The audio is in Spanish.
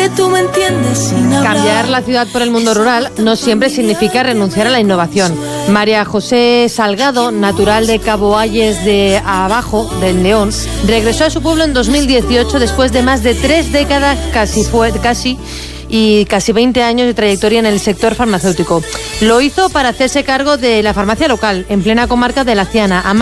que tú me entiendes sin hablar. Cambiar la ciudad por el mundo rural no siempre significa renunciar a la innovación. María José Salgado, natural de Cabo Ayes de Abajo, del León, regresó a su pueblo en 2018 después de más de 3 décadas, casi 20 años de trayectoria en el sector farmacéutico. Lo hizo para hacerse cargo de la farmacia local, en plena comarca de La Ciana.